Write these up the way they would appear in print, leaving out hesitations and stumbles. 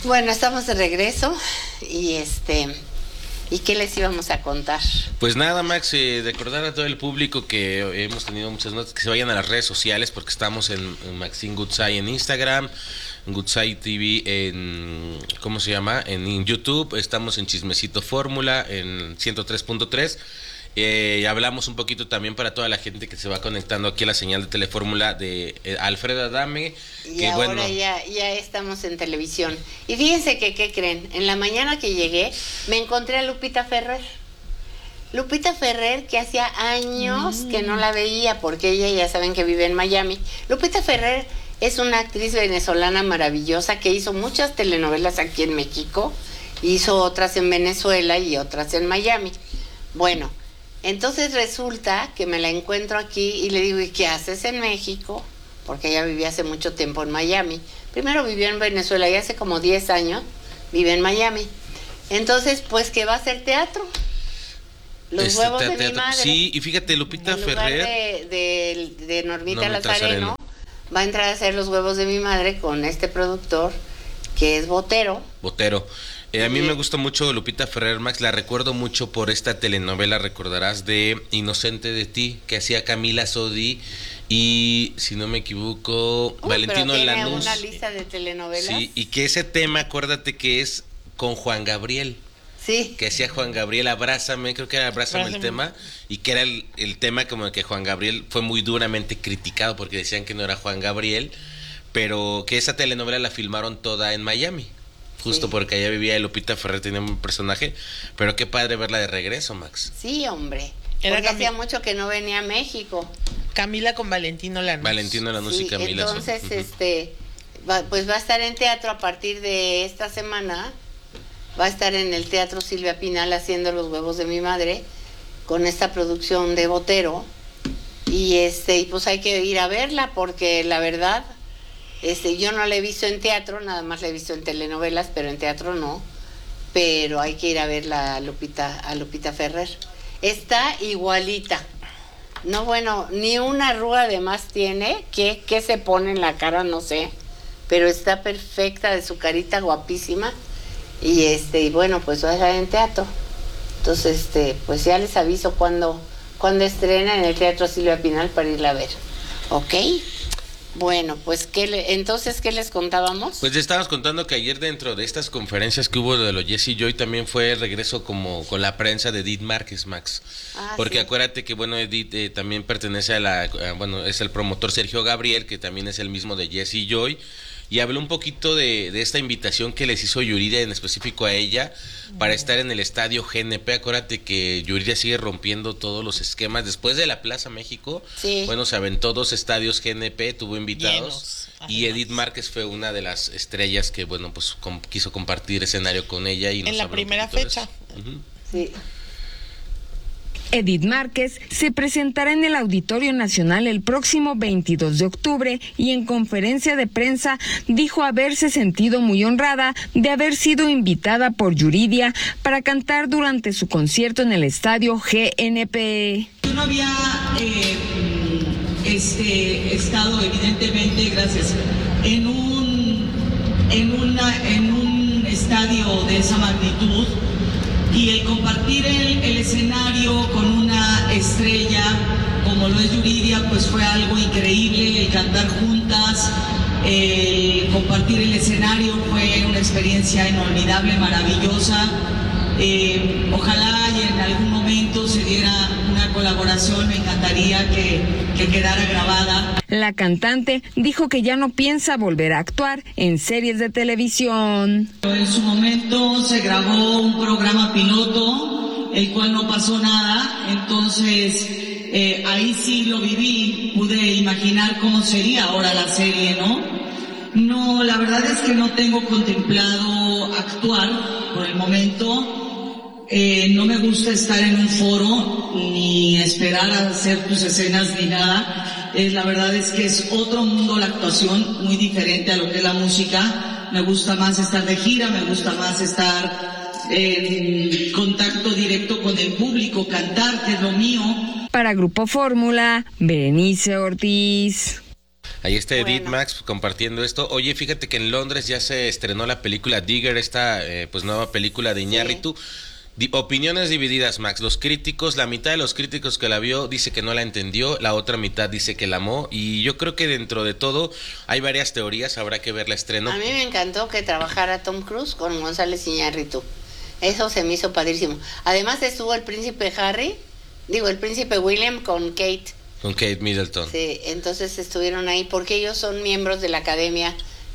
Bueno, estamos de regreso y ¿y qué les íbamos a contar? Pues nada, Max, recordar a todo el público que hemos tenido muchas notas, que se vayan a las redes sociales porque estamos en Maxine Goodside en Instagram, en Goodside TV en, ¿cómo se llama? En YouTube, estamos en Chismecito Fórmula en 103.3. Hablamos un poquito también para toda la gente que se va conectando aquí a la señal de Telefórmula de Alfredo Adame. Y que ahora bueno, ya estamos en televisión. Y fíjense que, ¿qué creen? En la mañana que llegué, me encontré a Lupita Ferrer. Lupita Ferrer, que hacía años que no la veía, porque ella ya saben que vive en Miami. Lupita Ferrer es una actriz venezolana maravillosa que hizo muchas telenovelas aquí en México, hizo otras en Venezuela y otras en Miami. Bueno, entonces resulta que me la encuentro aquí y le digo, ¿y qué haces en México? Porque ella vivía hace mucho tiempo en Miami. Primero vivió en Venezuela y hace como 10 años vive en Miami. Entonces, pues que va a hacer teatro. Los huevos de mi madre. Sí, y fíjate, Lupita en lugar Ferrer de Normita Lazareno, va a entrar a hacer Los huevos de mi madre con este productor que es Botero. A mí me gusta mucho Lupita Ferrer, Max, la recuerdo mucho por esta telenovela, recordarás, de Inocente de ti, que hacía Camila Sodi y, si no me equivoco, Valentino Lanús. Una lista de telenovelas. Sí, y que ese tema, acuérdate que es con Juan Gabriel. Sí. Que hacía Juan Gabriel, Abrázame, creo que era Abrázame el tema, y que era el tema como que Juan Gabriel fue muy duramente criticado porque decían que no era Juan Gabriel, pero que esa telenovela la filmaron toda en Miami. Justo sí, porque allá vivía Lupita Ferrer, tenía un personaje, pero qué padre verla de regreso, Max. Sí, hombre, porque hacía mucho que no venía a México. Camila con Valentino Lanús. Valentino Lanús y Camila. Entonces, pues va a estar en teatro a partir de esta semana, va a estar en el Teatro Silvia Pinal haciendo Los huevos de mi madre, con esta producción de Botero, y pues hay que ir a verla, porque la verdad... yo no la he visto en teatro, nada más la he visto en telenovelas, pero en teatro no. Pero hay que ir a ver a Lupita Ferrer. Está igualita. No, bueno, ni una arruga de más tiene. ¿Qué se pone en la cara? No sé. Pero está perfecta de su carita, guapísima. Y bueno, pues va a estar en teatro. Entonces, pues ya les aviso cuando estrena en el Teatro Silvia Pinal para irla a ver. ¿Ok? Bueno, pues entonces, ¿qué les contábamos? Pues estábamos contando que ayer dentro de estas conferencias que hubo de lo Jesse Joy también fue el regreso como con la prensa de Edith Márquez, Max. Porque sí, acuérdate que bueno, Edith también pertenece a es el promotor Sergio Gabriel, que también es el mismo de Jesse Joy. Y habló un poquito de esta invitación que les hizo Yuridia, en específico a ella, para estar en el estadio GNP. Acuérdate que Yuridia sigue rompiendo todos los esquemas. Después de la Plaza México, sí, bueno, se aventó 2 estadios GNP, tuvo invitados. Y Edith Márquez fue una de las estrellas que, bueno, pues quiso compartir escenario con ella. Y en la primera fecha. Sí. Edith Márquez se presentará en el Auditorio Nacional el próximo 22 de octubre y en conferencia de prensa dijo haberse sentido muy honrada de haber sido invitada por Yuridia para cantar durante su concierto en el estadio GNP. Yo no había estado, evidentemente, gracias, en un estadio de esa magnitud. Y el compartir el escenario con una estrella como lo es Yuridia, pues fue algo increíble. El cantar juntas, el compartir el escenario fue una experiencia inolvidable, maravillosa. Ojalá y en algún momento se diera una colaboración, me encantaría que quedara grabada. La cantante dijo que ya no piensa volver a actuar en series de televisión. En su momento se grabó un programa piloto, el cual no pasó nada, entonces ahí sí lo viví, pude imaginar cómo sería ahora la serie, ¿no? No, la verdad es que no tengo contemplado actuar por el momento. No me gusta estar en un foro ni esperar a hacer tus escenas ni nada. La verdad es que es otro mundo la actuación, muy diferente a lo que es la música. Me gusta más estar de gira, me gusta más estar en contacto directo con el público, cantar, que es lo mío. Para Grupo Fórmula, Berenice Ortiz. Ahí está Edith Max compartiendo esto. Oye, fíjate que en Londres ya se estrenó la película Digger, esta pues nueva película de Iñárritu. Opiniones divididas, Max. Los críticos, la mitad de los críticos que la vio dice que no la entendió, la otra mitad dice que la amó, y yo creo que dentro de todo hay varias teorías, habrá que ver la estreno. A mí me encantó que trabajara Tom Cruise con González Iñárritu. Eso se me hizo padrísimo. Además estuvo el príncipe el príncipe William con Kate. Con Kate Middleton. Sí, entonces estuvieron ahí porque ellos son miembros de la academia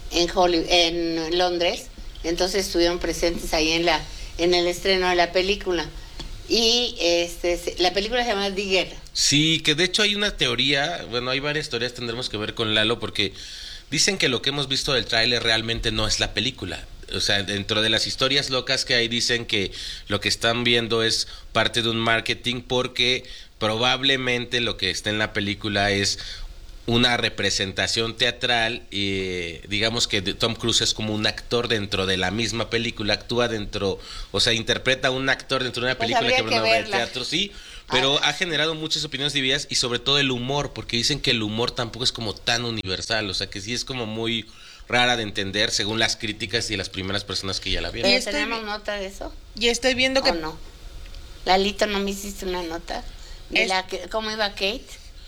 en Londres, entonces estuvieron presentes ahí en el estreno de la película. Y la película se llama Digger. Sí, que de hecho hay una teoría, bueno, hay varias teorías, tendremos que ver con Lalo, porque dicen que lo que hemos visto del tráiler realmente no es la película. O sea, dentro de las historias locas que hay, dicen que lo que están viendo es parte de un marketing, porque probablemente lo que está en la película es una representación teatral, y digamos que Tom Cruise es como un actor dentro de la misma película, actúa dentro, o sea, interpreta a un actor dentro de una película que es una obra de teatro, sí, pero ha generado muchas opiniones divididas, y sobre todo el humor, porque dicen que el humor tampoco es como tan universal, o sea, que sí es como muy rara de entender según las críticas y las primeras personas que ya la vieron. ¿Tenemos nota de eso? Y estoy viendo que... ¿O no? Lalito, ¿no me hiciste una nota? ¿Cómo iba Kate?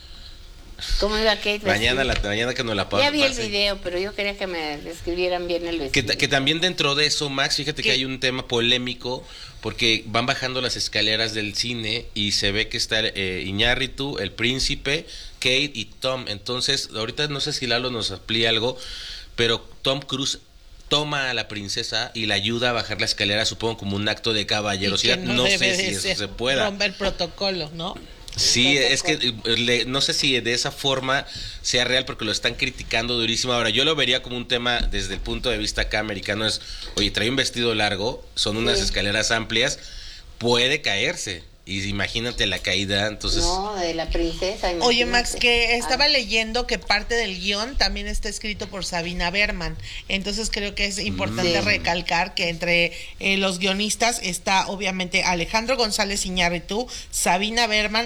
¿Cómo iba Kate? Mañana que nos la pase. Ya vi el video, pero yo quería que me describieran bien el vestido. Que también dentro de eso, Max, fíjate que hay un tema polémico, porque van bajando las escaleras del cine y se ve que está Iñárritu, el príncipe, Kate y Tom. Entonces, ahorita no sé si Lalo nos amplía algo, pero Tom Cruise toma a la princesa y la ayuda a bajar la escalera, supongo como un acto de caballerosidad. No sé si eso se pueda romper protocolo, ¿no? Sí, es que no sé si de esa forma sea real, porque lo están criticando durísimo. Ahora, yo lo vería como un tema desde el punto de vista acá americano, es, oye, trae un vestido largo, son unas escaleras amplias, puede caerse. Y imagínate la caída, entonces... No, de la princesa. Imagínate. Oye, Max, que estaba leyendo que parte del guión también está escrito por Sabina Berman. Entonces creo que es importante recalcar que entre los guionistas está obviamente Alejandro González Iñárritu, Sabina Berman,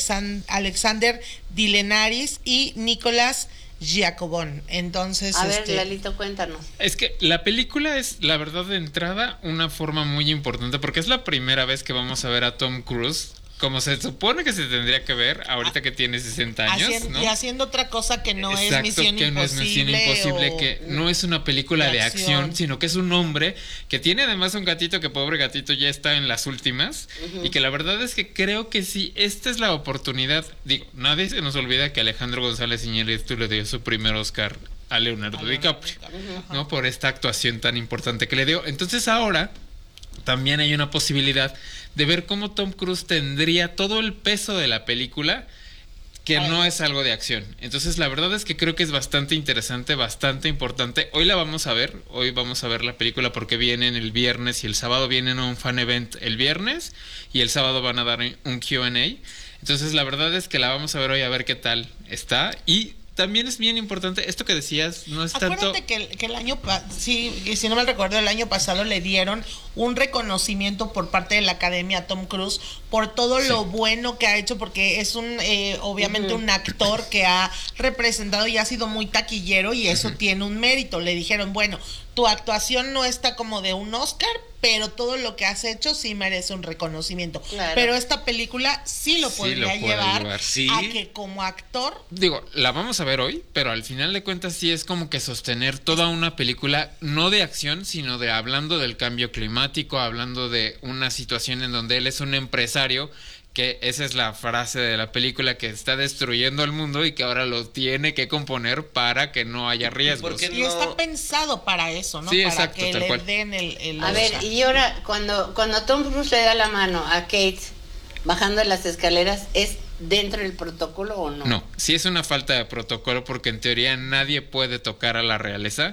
Alexander Dilenaris y Nicolás Giacobón. Entonces, a ver, Lalito, cuéntanos. Es que la película es, la verdad, de entrada, una forma muy importante, porque es la primera vez que vamos a ver a Tom Cruise como se supone que se tendría que ver ahorita que tiene 60 años, ¿no? Y haciendo otra cosa que no es Misión Imposible. No es Misión Imposible, que no es una película de acción, sino que es un hombre que tiene además un gatito, que pobre gatito ya está en las últimas, y que la verdad es que creo que sí, esta es la oportunidad. Digo, nadie se nos olvida que Alejandro González Iñárritu le dio su primer Oscar a Leonardo DiCaprio, ¿no? Por esta actuación tan importante que le dio. Entonces ahora también hay una posibilidad de ver cómo Tom Cruise tendría todo el peso de la película, que no es algo de acción. Entonces la verdad es que creo que es bastante interesante, bastante importante. Hoy la vamos a ver, hoy vamos a ver la película porque vienen el viernes y el sábado vienen a un fan event el viernes, y el sábado van a dar un Q&A. Entonces la verdad es que la vamos a ver hoy, a ver qué tal está. Y también es bien importante esto que decías, no es tanto... Acuérdate que el año, si no mal recuerdo, el año pasado le dieron un reconocimiento por parte de la Academia a Tom Cruise por todo lo bueno que ha hecho, porque es obviamente un actor que ha representado y ha sido muy taquillero, y eso tiene un mérito. Le dijeron, bueno, tu actuación no está como de un Oscar, pero todo lo que has hecho sí merece un reconocimiento. Claro. Pero esta película sí lo podría llevar a que como actor... Digo, la vamos a ver hoy, pero al final de cuentas sí es como que sostener toda una película, no de acción, sino de hablando del cambio climático, hablando de una situación en donde él es un empresario, que esa es la frase de la película, que está destruyendo el mundo y que ahora lo tiene que componer para que no haya riesgos. Y está pensado para eso, ¿no? Sí, para exacto, que le den el A ver, y ahora cuando Tom Cruise le da la mano a Kate bajando las escaleras, ¿es dentro del protocolo o no? No, sí es una falta de protocolo, porque en teoría nadie puede tocar a la realeza.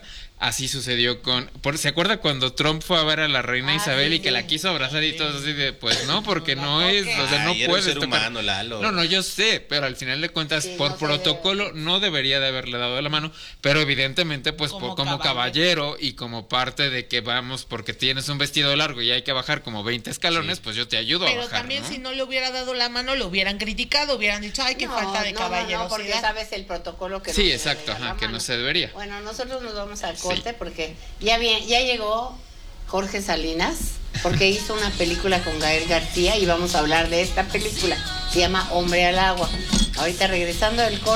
así sucedió ¿se acuerda cuando Trump fue a ver a la reina Isabel sí, y que la quiso abrazar y todo así de, pues no, porque no es, o sea, no puedes ser humano, Lalo. No, yo sé, pero al final de cuentas, por protocolo, no debería de haberle dado la mano, pero evidentemente, pues como caballero y como parte de que vamos, porque tienes un vestido largo y hay que bajar como 20 escalones, pues yo te ayudo a bajar. Pero también si no le hubiera dado la mano, lo hubieran criticado, hubieran dicho, ay, qué falta de caballerosidad. No, porque sabes el protocolo que sí, no exacto, que no se debería. Bueno, nosotros nos vamos al corte porque ya llegó Jorge Salinas, porque hizo una película con Gael García y vamos a hablar de esta película. Se llama Hombre al Agua. Ahorita regresando del corte.